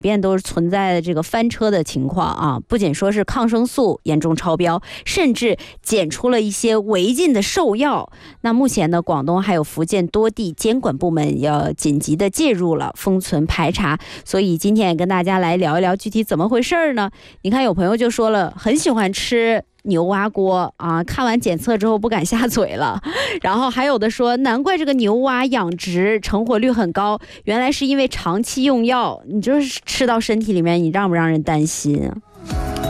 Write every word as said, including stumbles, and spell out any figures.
遍都是存在的这个翻车的情况啊，不仅说是抗生素严重超标，甚至检出了一些违禁的兽药。那目前呢，广东还有福建多地监管部门要紧急的介入了，封存排查。所以今天也跟大家来聊一聊具体怎么回事呢？你看有朋友就说了，很喜欢吃牛蛙锅啊，看完检测之后不敢下嘴了。然后还有的说，难怪这个牛蛙养殖成活率很高，原来是因为长期用药，你就是吃到身体里面，你让不让人担心啊？